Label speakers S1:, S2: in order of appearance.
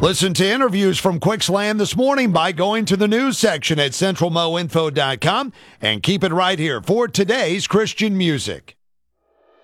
S1: Listen to interviews from Quicksland this morning by going to the news section at centralmoinfo.com and keep it right here for today's Christian music.